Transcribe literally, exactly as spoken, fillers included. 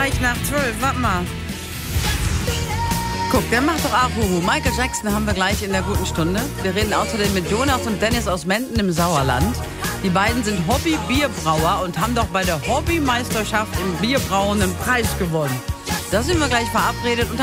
gleich nach zwölf. Warte mal. Guck, der macht doch auch Huhu. Michael Jackson haben wir gleich in der guten Stunde. Wir reden außerdem mit Jonas und Dennis aus Menden im Sauerland. Die beiden sind Hobby-Bierbrauer und haben doch bei der Hobbymeisterschaft im Bierbrauen einen Preis gewonnen. Da sind wir gleich verabredet. Und